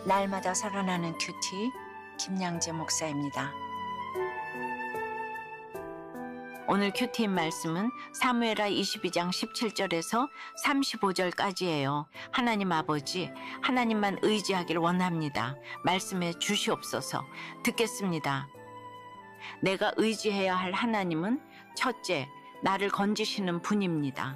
날마다 살아나는 큐티 김양재 목사입니다. 오늘 큐티인 말씀은 사무엘하 22장 17절에서 35절까지예요. 하나님 아버지, 하나님만 의지하길 원합니다. 말씀해 주시옵소서. 듣겠습니다. 내가 의지해야 할 하나님은 첫째, 나를 건지시는 분입니다.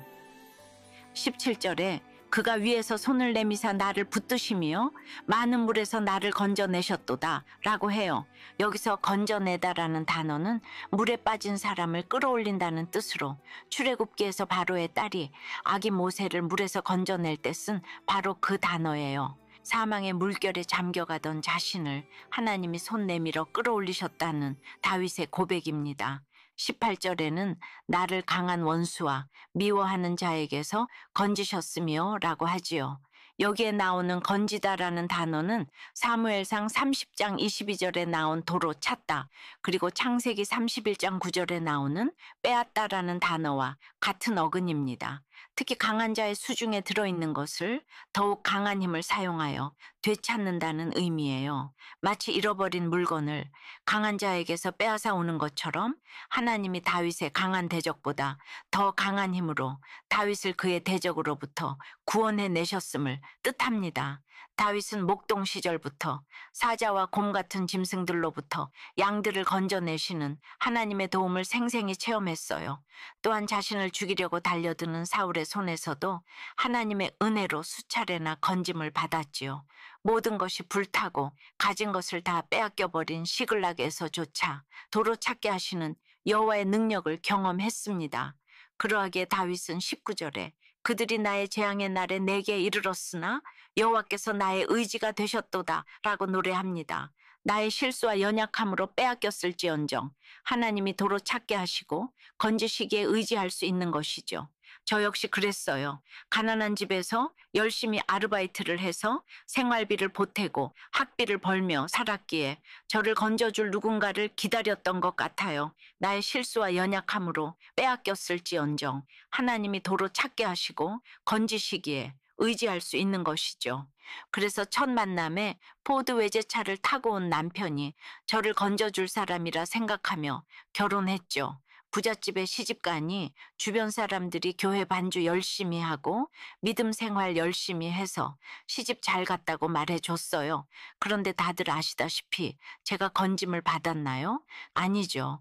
17절에 그가 위에서 손을 내미사 나를 붙드시며 많은 물에서 나를 건져내셨도다 라고 해요. 여기서 건져내다라는 단어는 물에 빠진 사람을 끌어올린다는 뜻으로 출애굽기에서 바로의 딸이 아기 모세를 물에서 건져낼 때 쓴 바로 그 단어예요. 사망의 물결에 잠겨가던 자신을 하나님이 손 내밀어 끌어올리셨다는 다윗의 고백입니다. 18절에는 나를 강한 원수와 미워하는 자에게서 건지셨으며 라고 하지요. 여기에 나오는 건지다라는 단어는 사무엘상 30장 22절에 나온 도로 찾다, 그리고 창세기 31장 9절에 나오는 빼앗다라는 단어와 같은 어근입니다. 특히 강한 자의 수중에 들어있는 것을 더욱 강한 힘을 사용하여 되찾는다는 의미예요. 마치 잃어버린 물건을 강한 자에게서 빼앗아 오는 것처럼 하나님이 다윗의 강한 대적보다 더 강한 힘으로 다윗을 그의 대적으로부터 구원해 내셨음을 뜻합니다. 다윗은 목동 시절부터 사자와 곰 같은 짐승들로부터 양들을 건져내시는 하나님의 도움을 생생히 체험했어요. 또한 자신을 죽이려고 달려드는 사울의 손에서도 하나님의 은혜로 수차례나 건짐을 받았지요. 모든 것이 불타고 가진 것을 다 빼앗겨버린 시글락에서조차 도로 찾게 하시는 여호와의 능력을 경험했습니다. 그러하기에 다윗은 19절에 그들이 나의 재앙의 날에 내게 이르렀으나 여호와께서 나의 의지가 되셨도다 라고 노래합니다. 나의 실수와 연약함으로 빼앗겼을지언정 하나님이 도로 찾게 하시고 건지시기에 의지할 수 있는 것이죠. 저 역시 그랬어요. 가난한 집에서 열심히 아르바이트를 해서 생활비를 보태고 학비를 벌며 살았기에 저를 건져줄 누군가를 기다렸던 것 같아요. 나의 실수와 연약함으로 빼앗겼을지언정 하나님이 도로 찾게 하시고 건지시기에 의지할 수 있는 것이죠. 그래서 첫 만남에 포드 외제차를 타고 온 남편이 저를 건져줄 사람이라 생각하며 결혼했죠. 부잣집에 시집가니 주변 사람들이 교회 반주 열심히 하고 믿음 생활 열심히 해서 시집 잘 갔다고 말해줬어요. 그런데 다들 아시다시피 제가 건짐을 받았나요? 아니죠.